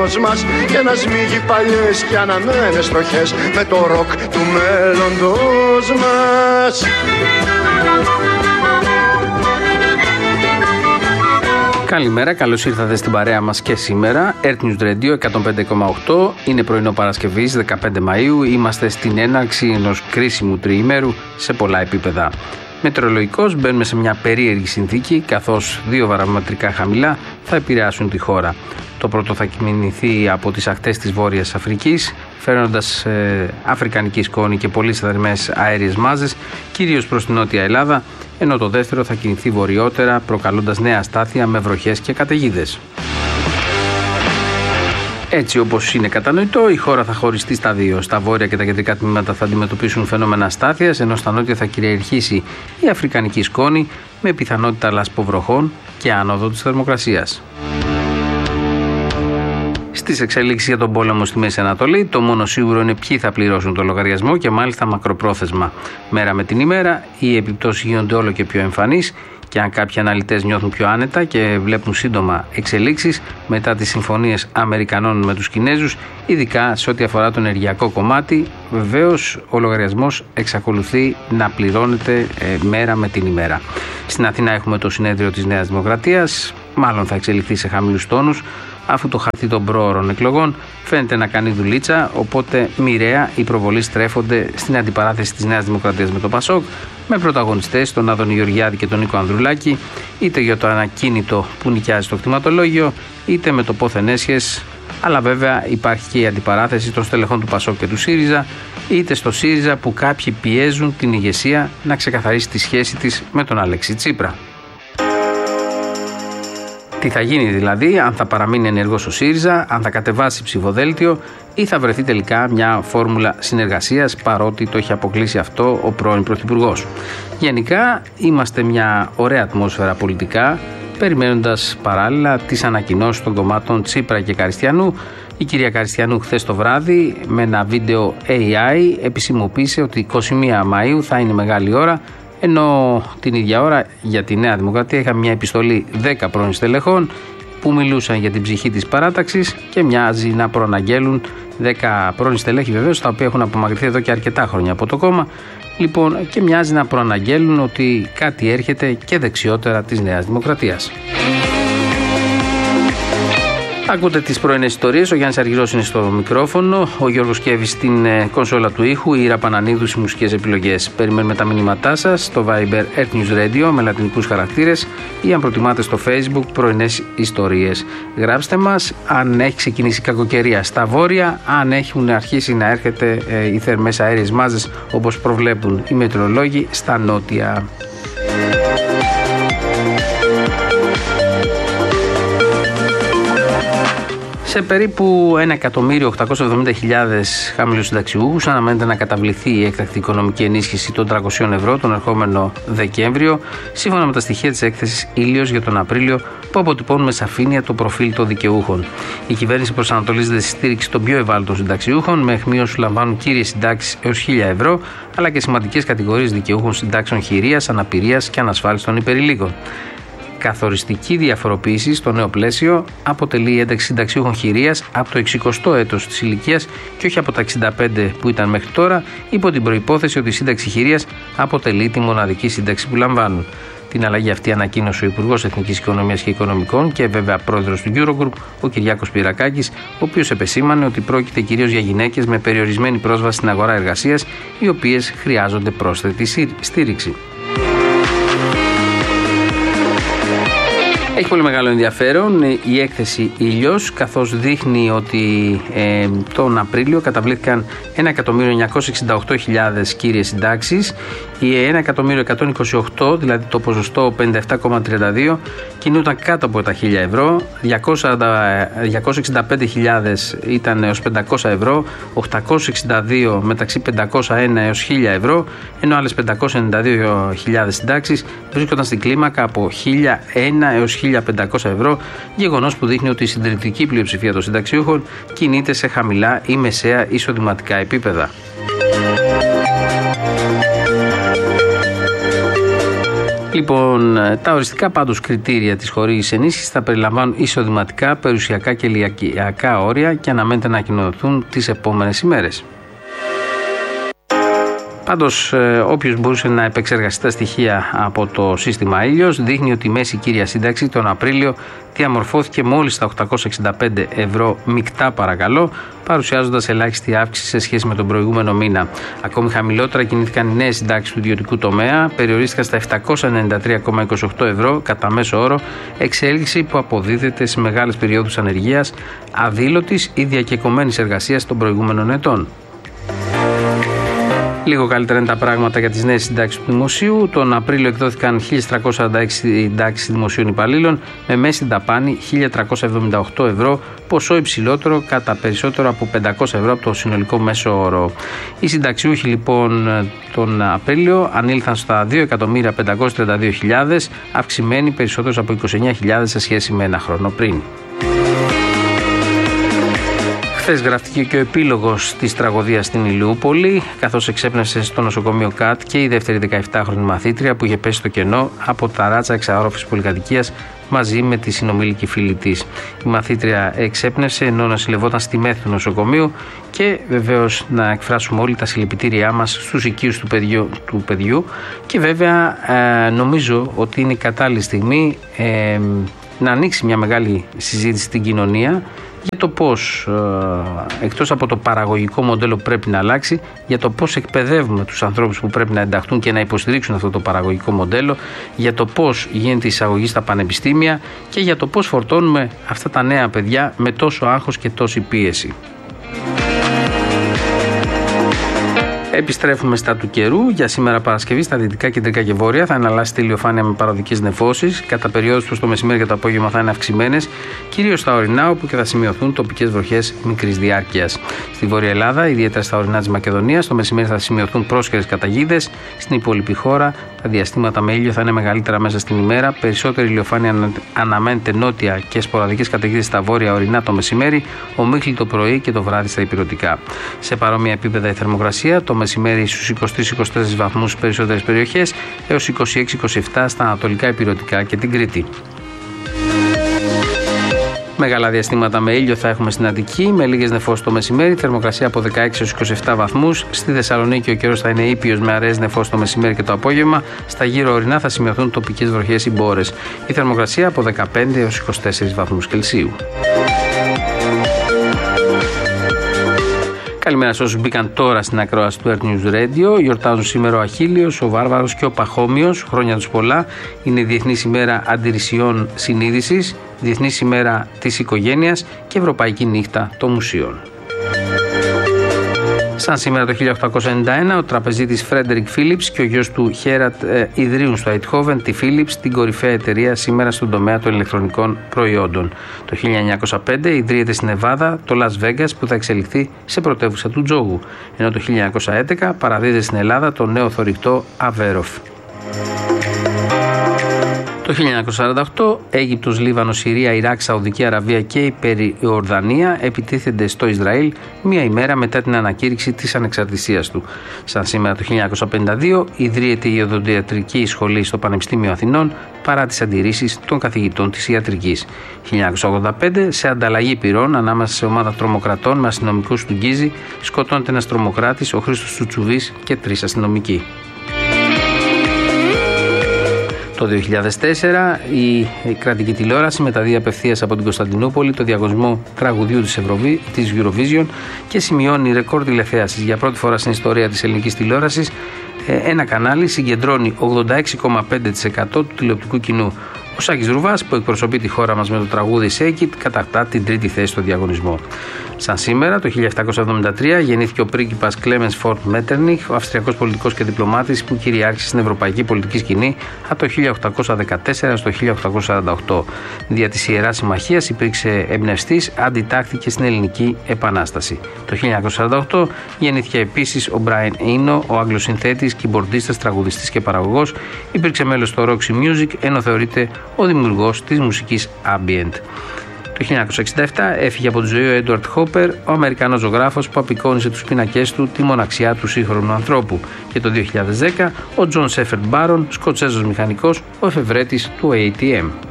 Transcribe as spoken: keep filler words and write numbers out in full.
μέλλοντος μας και να σμίγει παλιές και αναμένες στοχές με το ροκ του μέλλοντος μας. Καλημέρα, καλώς ήρθατε στην παρέα μας και σήμερα. Earth News Radio εκατόν πέντε κόμμα οκτώ. Είναι πρωινό Παρασκευής δεκαπέντε Μαΐου. Είμαστε στην έναρξη ενός κρίσιμου τριήμερου σε πολλά επίπεδα. Μετεωρολογικώς μπαίνουμε σε μια περίεργη συνθήκη, καθώς δύο βαρομετρικά χαμηλά θα επηρεάσουν τη χώρα. Το πρώτο θα κινηθεί από τις ακτές της Βόρειας Αφρικής, φέρνοντας ε, αφρικανική σκόνη και πολύ σταθερές αέριες μάζες, κυρίως προς την Νότια Ελλάδα, ενώ το δεύτερο θα κινηθεί βορειότερα, προκαλώντας νέα αστάθεια με βροχές και καταιγίδες. Έτσι όπως είναι κατανοητό, η χώρα θα χωριστεί στα δύο. Στα βόρεια και τα κεντρικά τμήματα θα αντιμετωπίσουν φαινόμενα αστάθειας, ενώ στα νότια θα κυριαρχήσει η αφρικανική σκόνη με πιθανότητα λασποβροχών και άνοδο της θερμοκρασίας. Στις εξελίξεις για τον πόλεμο στη Μέση Ανατολή, το μόνο σίγουρο είναι ποιοι θα πληρώσουν το λογαριασμό και μάλιστα μακροπρόθεσμα. Μέρα με την ημέρα, οι επιπτώσεις γίνονται όλο και πιο εμφανείς και αν κάποιοι αναλυτές νιώθουν πιο άνετα και βλέπουν σύντομα εξελίξεις μετά τις συμφωνίες Αμερικανών με τους Κινέζους, ειδικά σε ό,τι αφορά το ενεργειακό κομμάτι, βεβαίως ο λογαριασμός εξακολουθεί να πληρώνεται ε, μέρα με την ημέρα. Στην Αθήνα έχουμε το συνέδριο της Νέας Δημοκρατίας, μάλλον θα εξελιχθεί σε χαμηλούς τόνους, αφού το χαρτί των πρόωρων εκλογών φαίνεται να κάνει δουλίτσα, οπότε μοιραία οι προβολείς στρέφονται στην αντιπαράθεση της Νέας Δημοκρατίας με το Πασόκ, με πρωταγωνιστές τον Άδωνη Γεωργιάδη και τον Νίκο Ανδρουλάκη, είτε για το ανακίνητο που νοικιάζει στο κτηματολόγιο, είτε με το πόθεν έσχες, αλλά βέβαια υπάρχει και η αντιπαράθεση των στελεχών του Πασόκ και του ΣΥΡΙΖΑ, είτε στο ΣΥΡΙΖΑ που κάποιοι πιέζουν την ηγεσία να ξεκαθαρίσει τη σχέση της με τον Αλέξη Τσίπρα. Τι θα γίνει δηλαδή, αν θα παραμείνει ενεργός ο ΣΥΡΙΖΑ, αν θα κατεβάσει ψηφοδέλτιο ή θα βρεθεί τελικά μια φόρμουλα συνεργασίας, παρότι το έχει αποκλείσει αυτό ο πρώην Πρωθυπουργός. Γενικά είμαστε μια ωραία ατμόσφαιρα πολιτικά, περιμένοντας παράλληλα τις ανακοινώσεις των κομμάτων Τσίπρα και Καριστιανού. Η κυρία Καριστιανού χθες το βράδυ με ένα βίντεο έι άι επισημοποίησε ότι εικοστή πρώτη Μαΐου θα είναι μεγάλη ώρα, ενώ την ίδια ώρα για τη Νέα Δημοκρατία είχαμε μια επιστολή δέκα πρώην στελεχών που μιλούσαν για την ψυχή της παράταξης και μοιάζει να προαναγγέλουν δέκα πρώην στελέχη βεβαίως, τα οποία έχουν απομακρυνθεί εδώ και αρκετά χρόνια από το κόμμα, λοιπόν, και μοιάζει να προαναγγέλουν ότι κάτι έρχεται και δεξιότερα της Νέας Δημοκρατίας. Ακούτε τις πρωινές ιστορίες, ο Γιάννης Αργυρός είναι στο μικρόφωνο, ο Γιώργος Κέβης στην ε, κονσόλα του ήχου, η Ήρα Πανανίδου στις μουσικές επιλογές. Περιμένουμε τα μηνύματά σας στο Viber Earth News Radio με λατινικούς χαρακτήρες ή αν προτιμάτε στο Facebook πρωινές ιστορίες. Γράψτε μας αν έχει ξεκινήσει η κακοκαιρία στα βόρεια, αν έχουν αρχίσει να έρχεται ε, οι θερμές αέριες μάζες όπως προβλέπουν οι μετεωρολόγοι στα νότια. Σε περίπου ένα εκατομμύριο οκτακόσιες εβδομήντα χιλιάδες χαμηλούς συνταξιούχους αναμένεται να καταβληθεί η έκτακτη οικονομική ενίσχυση των τριακόσια ευρώ τον ερχόμενο Δεκέμβριο, σύμφωνα με τα στοιχεία της έκθεσης Ήλιος για τον Απρίλιο, που αποτυπώνουν με σαφήνεια το προφίλ των δικαιούχων. Η κυβέρνηση προσανατολίζεται στη στήριξη των πιο ευάλωτων συνταξιούχων, με αιχμίωση που λαμβάνουν κύριες συντάξεις έως χίλια ευρώ, αλλά και σημαντικές κατηγορίες δικαιούχων συντάξεων χειρίας, αναπηρίας και ανασφάλιστων υπερηλίκων. Καθοριστική διαφοροποίηση στο νέο πλαίσιο αποτελεί η ένταξη συνταξιούχων χειρίας από το εξηκοστό έτος της ηλικίας και όχι από τα εξήντα πέντε που ήταν μέχρι τώρα, υπό την προϋπόθεση ότι η σύνταξη χειρίας αποτελεί τη μοναδική σύνταξη που λαμβάνουν. Την αλλαγή αυτή ανακοίνωσε ο Υπουργός Εθνικής Οικονομίας και Οικονομικών και βέβαια πρόεδρος του Eurogroup, ο Κυριάκος Πυρακάκης, ο οποίος επεσήμανε ότι πρόκειται κυρίως για γυναίκες με περιορισμένη πρόσβαση στην αγορά εργασίας, οι οποίες χρειάζονται πρόσθετη στήριξη. Έχει πολύ μεγάλο ενδιαφέρον η έκθεση Ήλιος, καθώς δείχνει ότι ε, τον Απρίλιο καταβλήθηκαν ένα εκατομμύριο εννιακόσιες εξήντα οκτώ χιλιάδες κύριες συντάξεις, οι ένα εκατομμύριο εκατόν είκοσι οκτώ, δηλαδή το ποσοστό πενήντα επτά κόμμα τριάντα δύο, κινούνταν κάτω από τα χίλια ευρώ, διακόσιες εξήντα πέντε χιλιάδες ήταν έως πεντακόσια ευρώ, οκτακόσιες εξήντα δύο μεταξύ πεντακόσια ένα έως χίλια ευρώ, ενώ άλλες πεντακόσιες ενενήντα δύο χιλιάδες συντάξεις βρίσκονταν στην κλίμακα από χίλια ένα έως χίλια πεντακόσια ευρώ, γεγονός που δείχνει ότι η συντηρητική πλειοψηφία των συνταξιούχων κινείται σε χαμηλά ή μεσαία εισοδηματικά επίπεδα. Λοιπόν, τα οριστικά πάντως κριτήρια της χορήγησης ενίσχυσης θα περιλαμβάνουν εισοδηματικά, περιουσιακά και ηλικιακά όρια και αναμένεται να ανακοινωθούν τις επόμενες ημέρες. Πάντως, όποιος μπορούσε να επεξεργαστεί τα στοιχεία από το σύστημα Ήλιος, δείχνει ότι η μέση κύρια σύνταξη τον Απρίλιο διαμορφώθηκε μόλις στα οκτακόσια εξήντα πέντε ευρώ μεικτά, παρακαλώ, παρουσιάζοντας ελάχιστη αύξηση σε σχέση με τον προηγούμενο μήνα. Ακόμη χαμηλότερα κινήθηκαν οι νέες συντάξεις του ιδιωτικού τομέα, περιορίστηκαν στα επτακόσια ενενήντα τρία κόμμα είκοσι οκτώ ευρώ κατά μέσο όρο, εξέλιξη που αποδίδεται σε μεγάλες περιόδους ανεργίας, αδήλωτης ή διακεκομένης εργασίας των προηγούμενων ετών. Λίγο καλύτερα είναι τα πράγματα για τις νέες συντάξεις του Δημοσίου. Τον Απρίλιο εκδόθηκαν χίλια τριακόσια σαράντα έξι συντάξεις δημοσίων υπαλλήλων με μέση δαπάνη χίλια τριακόσια εβδομήντα οκτώ ευρώ, ποσό υψηλότερο κατά περισσότερο από πεντακόσια ευρώ από το συνολικό μέσο όρο. Οι συνταξιούχοι λοιπόν τον Απρίλιο ανήλθαν στα δύο εκατομμύρια πεντακόσιες τριάντα δύο χιλιάδες, αυξημένοι περισσότερος από είκοσι εννέα χιλιάδες σε σχέση με ένα χρόνο πριν. Χθες γραφτηκε και ο επίλογος της τραγωδίας στην Ηλιούπολη, καθώς εξέπνευσε στο νοσοκομείο ΚΑΤ και η δεύτερη δεκαεπτάχρονη μαθήτρια που είχε πέσει στο κενό από ταράτσα εξαόροφης πολυκατοικίας μαζί με τη συνομήλικη φίλη της. Η μαθήτρια εξέπνευσε ενώ νοσηλευόταν στη μέθη του νοσοκομείου και βεβαίως να εκφράσουμε όλοι τα συλληπιτήριά μας στους οικείους του παιδιού, του παιδιού και βέβαια ε, νομίζω ότι είναι η κατάλληλη στιγμή ε, να ανοίξει μια μεγάλη συζήτηση στην κοινωνία για το πώς, ε, εκτός από το παραγωγικό μοντέλο που πρέπει να αλλάξει, για το πώς εκπαιδεύουμε τους ανθρώπους που πρέπει να ενταχθούν και να υποστηρίξουν αυτό το παραγωγικό μοντέλο, για το πώς γίνεται η εισαγωγή στα πανεπιστήμια και για το πώς φορτώνουμε αυτά τα νέα παιδιά με τόσο άγχος και τόση πίεση. Επιστρέφουμε στα του καιρού. Για σήμερα Παρασκευή στα δυτικά, κεντρικά και βόρεια θα εναλλάσσει τη ηλιοφάνεια με παροδικές νεφώσεις. Κατά περιόδους προς το μεσημέρι και το απόγευμα θα είναι αυξημένες, κυρίως στα ορεινά, όπου και θα σημειωθούν τοπικές βροχές μικρής διάρκειας. Στη Βόρεια Ελλάδα, ιδιαίτερα στα ορεινά της Μακεδονίας, το μεσημέρι θα σημειωθούν πρόσχερες καταιγίδες. Στην υπόλοιπη χώρα, τα διαστήματα με ήλιο θα είναι μεγαλύτερα μέσα στην ημέρα. Περισσότερη ηλιοφάνεια αναμένεται νότια και σποραδικές καταιγίδες στα βόρεια ορεινά το μεσημέρι, ομίχλη το πρωί και το βράδυ στα υπηρετικά. Σε παρόμοια επίπεδα η θερμοκρασία, το μεσημέρι στους είκοσι τρεις με είκοσι τέσσερις βαθμούς στις περισσότερες περιοχές, έως είκοσι έξι με είκοσι επτά στα ανατολικά υπηρετικά και την Κρήτη. Μεγάλα διαστήματα με ήλιο θα έχουμε στην Αττική, με λίγες νεφώσεις το μεσημέρι, θερμοκρασία από δεκαέξι έως είκοσι επτά βαθμούς. Στη Θεσσαλονίκη ο καιρός θα είναι ήπιος με αραιές νεφώσεις το μεσημέρι και το απόγευμα. Στα γύρω ορεινά θα σημειωθούν τοπικές βροχές ή μπόρες. Η θερμοκρασία από δεκαπέντε έως είκοσι τέσσερις βαθμούς Κελσίου. Καλημέρα σε όσους μπήκαν τώρα στην ακρόαση του Earth News Radio. Γιορτάζουν σήμερα ο Αχίλιος, ο Βάρβαρος και ο Παχώμιος. Χρόνια τους πολλά. Είναι Διεθνής ημέρα αντιρρησιών συνείδησης, Διεθνής ημέρα της οικογένειας και Ευρωπαϊκή νύχτα των μουσείων. Σαν σήμερα το χίλια οκτακόσια ενενήντα ένα, ο τραπεζίτης Φρέντερικ Φίλιπς και ο γιος του Χέρατ ε, ιδρύουν στο Αιτχόβεν τη Philips, την κορυφαία εταιρεία σήμερα στον τομέα των ηλεκτρονικών προϊόντων. Το χίλια εννιακόσια πέντε ιδρύεται στην Νεβάδα το Las Vegas που θα εξελιχθεί σε πρωτεύουσα του τζόγου, ενώ το χίλια εννιακόσια έντεκα παραδίδεται στην Ελλάδα το νέο θωρηκτό Αβέροφ. Το χίλια εννιακόσια σαράντα οκτώ, Αίγυπτος, Λίβανος, Συρία, Ιράκ, Σαουδική Αραβία και η Περιορδανία επιτίθενται στο Ισραήλ μία ημέρα μετά την ανακήρυξη της ανεξαρτησίας του. Σαν σήμερα το χίλια εννιακόσια πενήντα δύο ιδρύεται η Οδοντιατρική Σχολή στο Πανεπιστήμιο Αθηνών παρά τις αντιρρήσεις των καθηγητών της ιατρικής. χίλια εννιακόσια ογδόντα πέντε, σε ανταλλαγή πυρών ανάμεσα σε ομάδα τρομοκρατών με αστυνομικούς του Γκίζη, σκοτώνεται ένας τρομοκράτης, ο Χρήστος Τσουτσουβής και τρεις αστυνομικοί. Το δύο χιλιάδες τέσσερα η, η κρατική τηλεόραση μεταδίδει απευθείας από την Κωνσταντινούπολη το διαγωνισμό τραγουδιού της, Ευρωβι, της Eurovision και σημειώνει ρεκόρ τηλεθέασης. Για πρώτη φορά στην ιστορία της ελληνικής τηλεόρασης ένα κανάλι συγκεντρώνει ογδόντα έξι κόμμα πέντε τοις εκατό του τηλεοπτικού κοινού. Ο Σάκης Ρουβάς, που εκπροσωπεί τη χώρα μας με το τραγούδι Shake It, κατακτά την τρίτη θέση στο διαγωνισμό. Σαν σήμερα, το χίλια επτακόσια εβδομήντα τρία, γεννήθηκε ο πρίγκιπας Κλέμενς Φόρτ Μέττερνιχ, ο αυστριακός πολιτικός και διπλωμάτης που κυριάρχησε στην ευρωπαϊκή πολιτική σκηνή από το χίλια οκτακόσια δεκατέσσερα στο χίλια οκτακόσια σαράντα οκτώ. Δια της Ιεράς Συμμαχίας υπήρξε εμπνευστής, αντιτάχθηκε στην Ελληνική Επανάσταση. Το χίλια εννιακόσια σαράντα οκτώ γεννήθηκε επίσης ο Μπράιν Ίνο, ο Άγγλος συνθέτης, κιμπορντίστας, τραγουδιστής και παραγωγός. Υπήρξε μέλος στο Roxy Music, ενώ θεωρείται ο δημιουργός της μουσικής Ambient. Το χίλια εννιακόσια εξήντα επτά έφυγε από τη ζωή ο Έντουαρτ Χόπερ, ο Αμερικανός ζωγράφος που απεικόνισε τους πίνακές του τη μοναξιά του σύγχρονου ανθρώπου. Και το δύο χιλιάδες δέκα ο Τζον Σέφερντ Μπάρον, Σκοτσέζος μηχανικός, ο εφευρέτης του έι τι εμ.